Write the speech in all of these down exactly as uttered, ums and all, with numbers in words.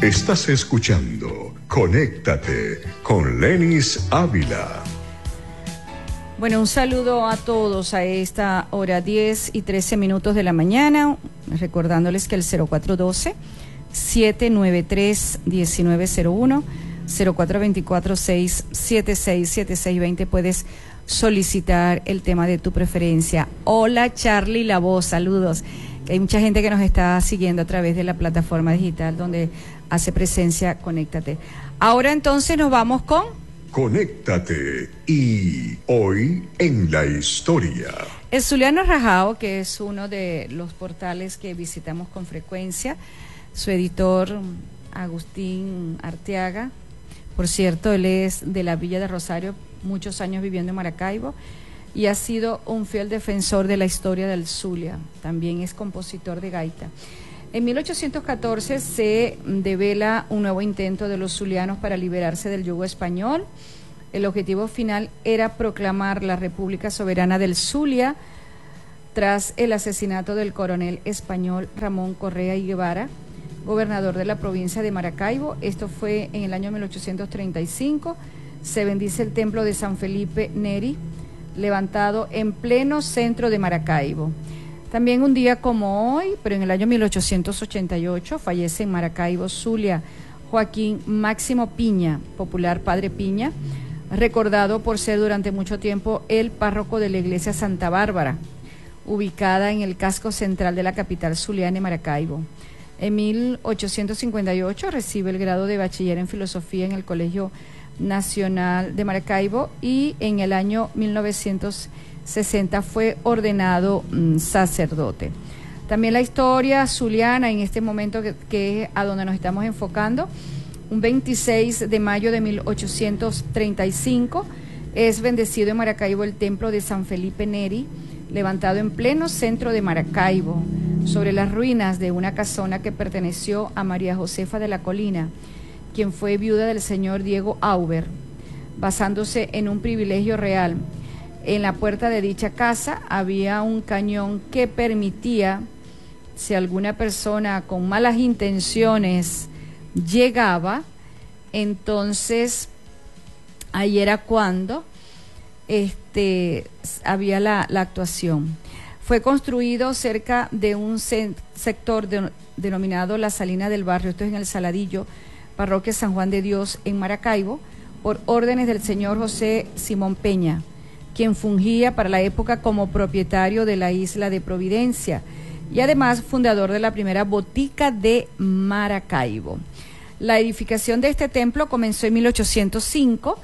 Estás escuchando Conéctate con Lenis Ávila. Bueno, un saludo a todos a esta hora diez y trece minutos de la mañana, recordándoles que el cero cuatro uno dos, siete nueve tres, uno nueve cero uno, cero cuatro dos cuatro, seis siete seis, siete seis dos cero puedes solicitar el tema de tu preferencia. Hola Charlie La Voz, saludos. Hay mucha gente que nos está siguiendo a través de la plataforma digital donde hace presencia Conéctate. Ahora entonces nos vamos con Conéctate y hoy en la historia. El Zuliano Rajao, que es uno de los portales que visitamos con frecuencia, su editor Agustín Arteaga, por cierto, él es de la Villa de Rosario, muchos años viviendo en Maracaibo, y ha sido un fiel defensor de la historia del Zulia, también es compositor de gaita. En mil ochocientos catorce se devela un nuevo intento de los zulianos para liberarse del yugo español. El objetivo final era proclamar la República Soberana del Zulia tras el asesinato del coronel español Ramón Correa y Guevara, gobernador de la provincia de Maracaibo. Esto fue en el año mil ochocientos treinta y cinco. Se bendice el templo de San Felipe Neri, levantado en pleno centro de Maracaibo. También un día como hoy, pero en el año mil ochocientos ochenta y ocho, fallece en Maracaibo, Zulia, Joaquín Máximo Piña, popular Padre Piña, recordado por ser durante mucho tiempo el párroco de la iglesia Santa Bárbara, ubicada en el casco central de la capital zuliana, Maracaibo. En mil ochocientos cincuenta y ocho recibe el grado de bachiller en filosofía en el Colegio Nacional de Maracaibo y en el año mil novecientos sesenta fue ordenado mm, sacerdote. También la historia zuliana en este momento que, que es a donde nos estamos enfocando. Un veintiséis de mayo de mil ochocientos treinta y cinco es bendecido en Maracaibo el templo de San Felipe Neri, levantado en pleno centro de Maracaibo, sobre las ruinas de una casona que perteneció a María Josefa de la Colina, quien fue viuda del señor Diego Auber, basándose en un privilegio real. En la puerta de dicha casa había un cañón que permitía, si alguna persona con malas intenciones llegaba, entonces ahí era cuando este, había la, la actuación. Fue construido cerca de un se- sector de, denominado La Salina del Barrio, esto es en el Saladillo, parroquia San Juan de Dios en Maracaibo, por órdenes del señor José Simón Peña, quien fungía para la época como propietario de la isla de Providencia y además fundador de la primera botica de Maracaibo. La edificación de este templo comenzó en mil ochocientos cinco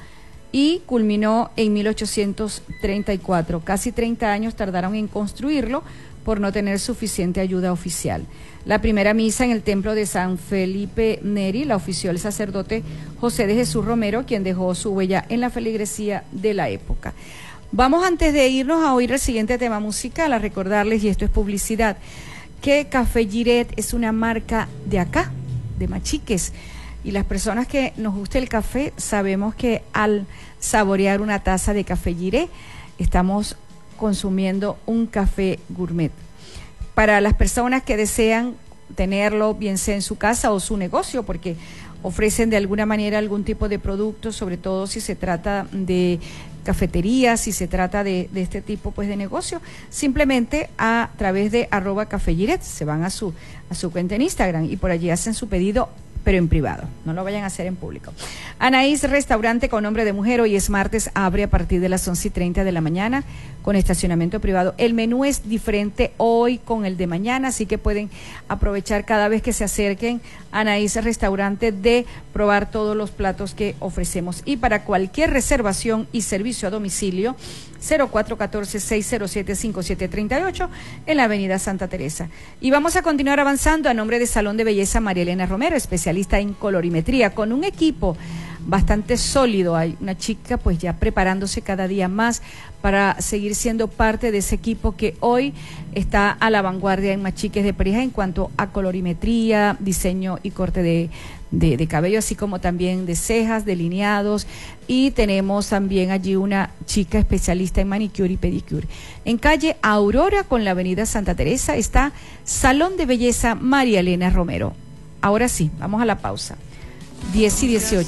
y culminó en mil ochocientos treinta y cuatro. Casi treinta años tardaron en construirlo por no tener suficiente ayuda oficial. La primera misa en el templo de San Felipe Neri la ofició el sacerdote José de Jesús Romero, quien dejó su huella en la feligresía de la época. Vamos, antes de irnos, a oír el siguiente tema musical, a recordarles, y esto es publicidad, que Café Giret es una marca de acá, de Machiques, y las personas que nos gusta el café sabemos que al saborear una taza de Café Giret estamos consumiendo un café gourmet. Para las personas que desean tenerlo, bien sea en su casa o su negocio, porque ofrecen de alguna manera algún tipo de producto, sobre todo si se trata de cafeterías, si se trata de, de este tipo pues de negocio, simplemente a través de arroba Café Giret, se van a su, a su cuenta en Instagram y por allí hacen su pedido, pero en privado, no lo vayan a hacer en público. Anaís Restaurante con nombre de mujer, hoy es martes, abre a partir de las once y treinta de la mañana con estacionamiento privado. El menú es diferente hoy con el de mañana, así que pueden aprovechar cada vez que se acerquen a Anaís Restaurante de probar todos los platos que ofrecemos. Y para cualquier reservación y servicio a domicilio, cero cuatro uno cuatro, seis cero siete, cinco siete tres ocho en la avenida Santa Teresa. Y vamos a continuar avanzando a nombre de Salón de Belleza María Elena Romero, especialista en colorimetría, con un equipo bastante sólido. Hay una chica pues ya preparándose cada día más para seguir siendo parte de ese equipo que hoy está a la vanguardia en Machiques de Perijá en cuanto a colorimetría, diseño y corte de De, de cabello, así como también de cejas, delineados, y tenemos también allí una chica especialista en manicure y pedicure. En calle Aurora con la avenida Santa Teresa está Salón de Belleza María Elena Romero. Ahora sí, vamos a la pausa. diez y dieciocho.